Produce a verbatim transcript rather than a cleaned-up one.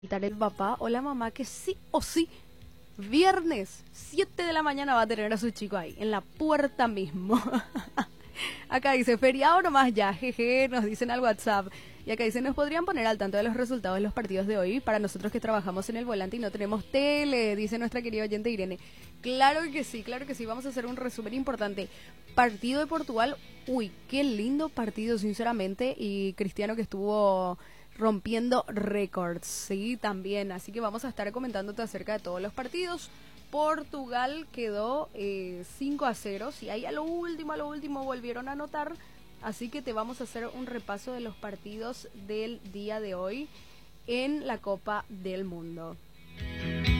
Gritar el papá o la mamá que sí o sí, viernes, siete de la mañana va a tener a su chico ahí, en la puerta mismo. Acá dice, feriado nomás ya, jeje, nos dicen al WhatsApp. Y acá dice, ¿nos podrían poner al tanto de los resultados de los partidos de hoy? Para nosotros que trabajamos en el volante y no tenemos tele, dice nuestra querida oyente Irene. Claro que sí, claro que sí, vamos a hacer un resumen importante. Partido de Portugal, uy, qué lindo partido, sinceramente, y Cristiano que estuvo rompiendo récords, sí, también. Así que vamos a estar comentándote acerca de todos los partidos. Portugal quedó eh, cinco a cero, y ahí a lo último, a lo último volvieron a anotar. Así que te vamos a hacer un repaso de los partidos del día de hoy en la Copa del Mundo.